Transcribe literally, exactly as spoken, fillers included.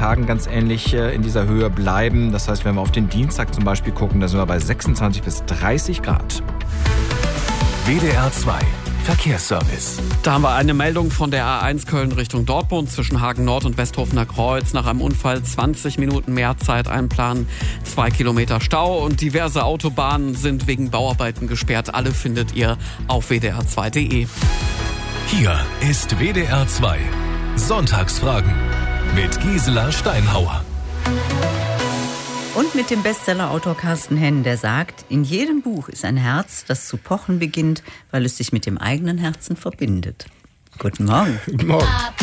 Tagen ganz ähnlich in dieser Höhe bleiben. Das heißt, wenn wir auf den Dienstag zum Beispiel gucken, da sind wir bei sechsundzwanzig bis dreißig Grad. W D R zwei Verkehrsservice. Da haben wir eine Meldung von der A eins Köln Richtung Dortmund zwischen Hagen Nord und Westhofener Kreuz. Nach einem Unfall zwanzig Minuten mehr Zeit einplanen, zwei Kilometer Stau und diverse Autobahnen sind wegen Bauarbeiten gesperrt. Alle findet ihr auf w d r zwei punkt d e. Hier ist W D R zwei Sonntagsfragen mit Gisela Steinhauer. Und mit dem Bestsellerautor Carsten Henn, der sagt, in jedem Buch ist ein Herz, das zu pochen beginnt, weil es sich mit dem eigenen Herzen verbindet. Guten Morgen. Guten Morgen.